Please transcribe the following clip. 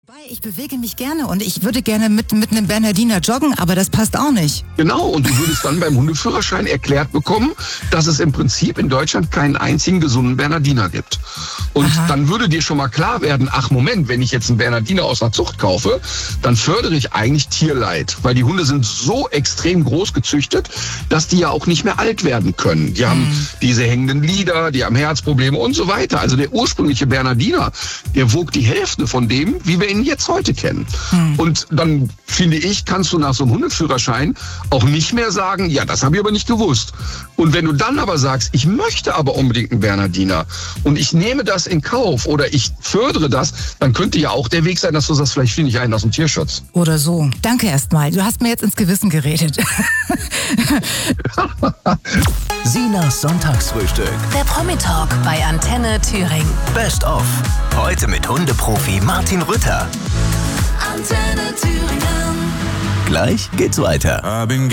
Ich bewege mich gerne und ich würde gerne mit einem Bernhardiner joggen, aber das passt auch nicht. Genau, und du würdest dann beim Hundeführerschein erklärt bekommen, dass es im Prinzip in Deutschland keinen einzigen gesunden Bernhardiner gibt. Und dann würde dir schon mal klar werden, ach Moment, wenn ich jetzt einen Bernhardiner aus einer Zucht kaufe, dann fördere ich eigentlich Tierleid. Weil die Hunde sind so extrem groß gezüchtet, dass die ja auch nicht mehr alt werden können. Die haben diese hängenden Lider, die haben Herzprobleme und so weiter. Also der ursprüngliche Bernhardiner, der wog die Hälfte von dem, wie wir ihn jetzt heute kennen. Und dann, finde ich, kannst du nach so einem Hundeführerschein auch nicht mehr sagen, ja, das habe ich aber nicht gewusst. Und wenn du dann aber sagst, ich möchte aber unbedingt einen Bernhardiner und ich nehme das in Kauf oder ich fördere das, dann könnte ja auch der Weg sein, dass du sagst, vielleicht finde ich einen aus dem Tierschutz. Oder so. Danke erstmal. Du hast mir jetzt ins Gewissen geredet. Sinas Sonntagsfrühstück. Der Promi-Talk bei Antenne Thüringen. Best of. Heute mit Hundeprofi Martin Rütter. Antenne Thüringen. Gleich geht's weiter.